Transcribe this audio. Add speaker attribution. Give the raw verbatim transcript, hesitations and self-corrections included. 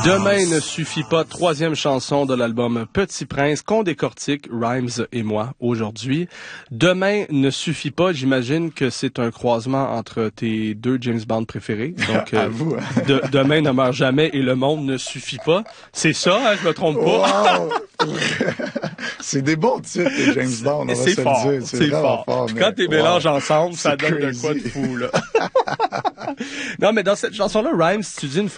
Speaker 1: Demain ne suffit pas, troisième chanson de l'album Petit Prince qu'on décortique, Rhymes et moi, aujourd'hui. Demain ne suffit pas, j'imagine que c'est un croisement entre tes deux James Bond préférés. Donc, euh,
Speaker 2: vous, hein?
Speaker 1: de, Demain ne meurt jamais et Le Monde ne suffit pas. C'est ça, hein, je me trompe pas.
Speaker 2: Wow! C'est des bons titres, les James Bond, on va
Speaker 1: C'est
Speaker 2: se
Speaker 1: fort,
Speaker 2: le dire.
Speaker 1: c'est fort.
Speaker 2: fort
Speaker 1: Puis
Speaker 2: mais...
Speaker 1: quand t'es
Speaker 2: wow.
Speaker 1: mélanges ensemble, ça
Speaker 2: C'est
Speaker 1: donne de
Speaker 2: crazy.
Speaker 1: quoi de fou, là. Non, mais dans cette chanson-là, Rhymes, tu dis une